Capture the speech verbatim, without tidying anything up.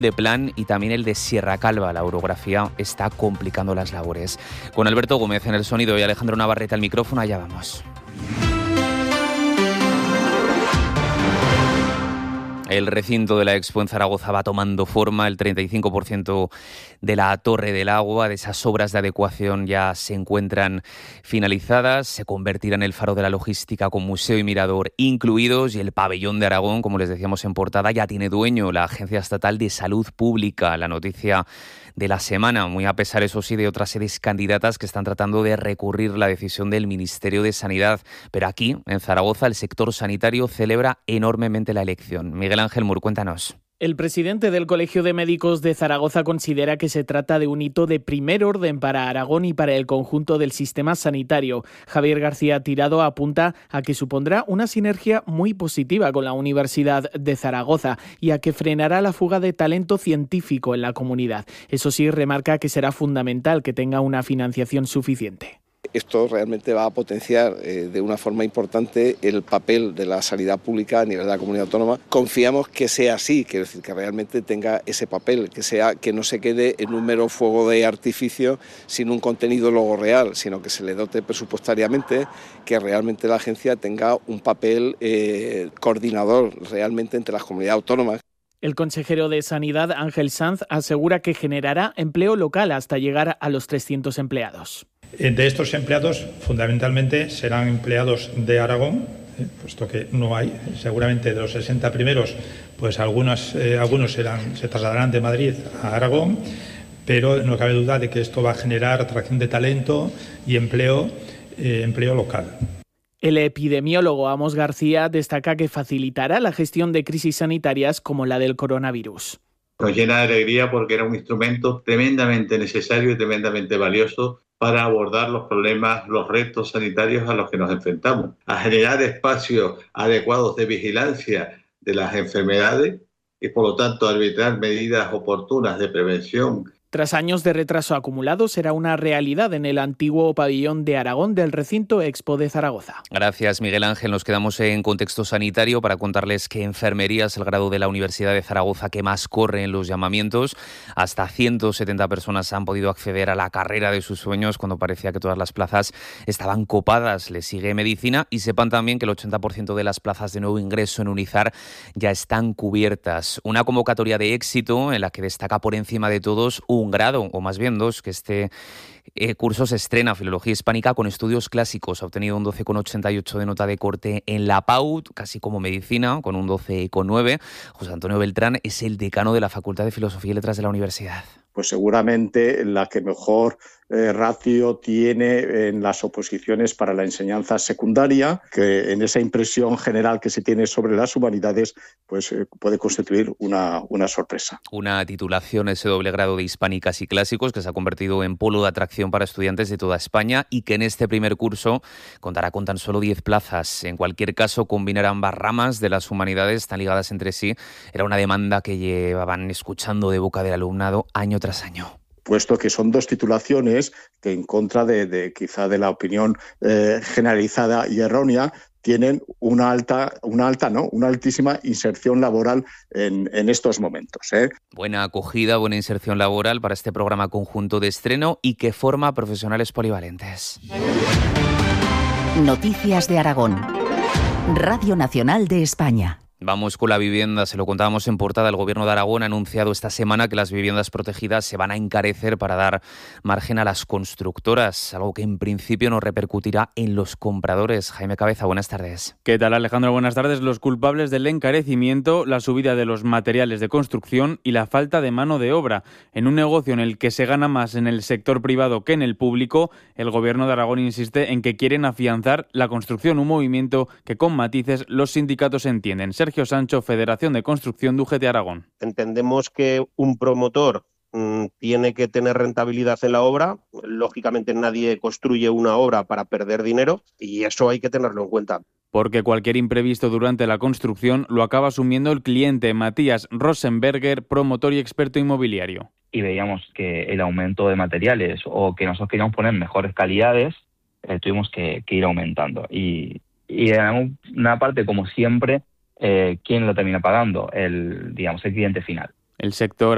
de Plan y también el de Sierra Calva. La orografía está complicando las labores. Con Alberto Gómez en el sonido y Alejandro Navarrete al micrófono, allá vamos. El recinto de la Expo en Zaragoza va tomando forma. El treinta y cinco por ciento de la Torre del Agua, de esas obras de adecuación, ya se encuentran finalizadas. Se convertirá en el faro de la logística con museo y mirador incluidos. Y el pabellón de Aragón, como les decíamos en portada, ya tiene dueño, la Agencia Estatal de Salud Pública. La noticia de la semana, muy a pesar, eso sí, de otras sedes candidatas que están tratando de recurrir la decisión del Ministerio de Sanidad. Pero aquí, en Zaragoza, el sector sanitario celebra enormemente la elección. Miguel Ángel Mur, cuéntanos. El presidente del Colegio de Médicos de Zaragoza considera que se trata de un hito de primer orden para Aragón y para el conjunto del sistema sanitario. Javier García Tirado apunta a que supondrá una sinergia muy positiva con la Universidad de Zaragoza y a que frenará la fuga de talento científico en la comunidad. Eso sí, remarca que será fundamental que tenga una financiación suficiente. Esto realmente va a potenciar eh, de una forma importante el papel de la sanidad pública a nivel de la comunidad autónoma. Confiamos que sea así, que, es decir, que realmente tenga ese papel, que sea que no se quede en un mero fuego de artificio sin un contenido luego real, sino que se le dote presupuestariamente, que realmente la agencia tenga un papel eh, coordinador realmente entre las comunidades autónomas. El consejero de Sanidad, Ángel Sanz, asegura que generará empleo local hasta llegar a los trescientos empleados. De estos empleados, fundamentalmente, serán empleados de Aragón, eh, puesto que no hay. Seguramente de los sesenta primeros, pues algunos, eh, algunos serán, se trasladarán de Madrid a Aragón, pero no cabe duda de que esto va a generar atracción de talento y empleo, eh, empleo local. El epidemiólogo Amos García destaca que facilitará la gestión de crisis sanitarias como la del coronavirus. Nos llena de alegría porque era un instrumento tremendamente necesario y tremendamente valioso para abordar los problemas, los retos sanitarios a los que nos enfrentamos, a generar espacios adecuados de vigilancia de las enfermedades y, por lo tanto, arbitrar medidas oportunas de prevención. Tras años de retraso acumulado, será una realidad en el antiguo pabellón de Aragón del recinto Expo de Zaragoza. Gracias, Miguel Ángel. Nos quedamos en contexto sanitario para contarles que enfermería es el grado de la Universidad de Zaragoza que más corre en los llamamientos. Hasta ciento setenta personas han podido acceder a la carrera de sus sueños cuando parecía que todas las plazas estaban copadas. Le sigue medicina y sepan también que el ochenta por ciento de las plazas de nuevo ingreso en Unizar ya están cubiertas. Una convocatoria de éxito en la que destaca por encima de todos un grado, o más bien dos, que este eh, curso se estrena, Filología Hispánica con estudios clásicos. Ha obtenido un doce coma ochenta y ocho de nota de corte en la P A U, casi como medicina, con un doce coma nueve. José Antonio Beltrán es el decano de la Facultad de Filosofía y Letras de la universidad. Pues seguramente la que mejor eh, ratio tiene en las oposiciones para la enseñanza secundaria, que en esa impresión general que se tiene sobre las humanidades, pues eh, puede constituir una, una sorpresa. Una titulación, ese doble grado de Hispánicas y Clásicos, que se ha convertido en polo de atracción para estudiantes de toda España y que en este primer curso contará con tan solo diez plazas. En cualquier caso, combinar ambas ramas de las humanidades tan ligadas entre sí era una demanda que llevaban escuchando de boca del alumnado año tras año. Puesto que son dos titulaciones que, en contra de, de quizá de la opinión eh, generalizada y errónea, tienen una alta, una alta, no, una altísima inserción laboral en, en estos momentos, ¿eh? Buena acogida, buena inserción laboral para este programa conjunto de estreno y que forma profesionales polivalentes. Noticias de Aragón. Radio Nacional de España. Vamos con la vivienda, se lo contábamos en portada. El Gobierno de Aragón ha anunciado esta semana que las viviendas protegidas se van a encarecer para dar margen a las constructoras, algo que en principio no repercutirá en los compradores. Jaime Cabeza, buenas tardes. ¿Qué tal, Alejandro? Buenas tardes. Los culpables del encarecimiento, la subida de los materiales de construcción y la falta de mano de obra. En un negocio en el que se gana más en el sector privado que en el público, el Gobierno de Aragón insiste en que quieren afianzar la construcción, un movimiento que con matices los sindicatos entienden. Sergio Sergio Sancho, Federación de Construcción de U G T Aragón. Entendemos que un promotor mmm, tiene que tener rentabilidad en la obra. Lógicamente nadie construye una obra para perder dinero y eso hay que tenerlo en cuenta. Porque cualquier imprevisto durante la construcción lo acaba asumiendo el cliente. Matías Rosenberger, promotor y experto inmobiliario. Y veíamos que el aumento de materiales o que nosotros queríamos poner mejores calidades, eh, tuvimos que, que ir aumentando. Y, y en una parte, como siempre, Eh, ¿quién lo termina pagando? El, digamos, el cliente final. El sector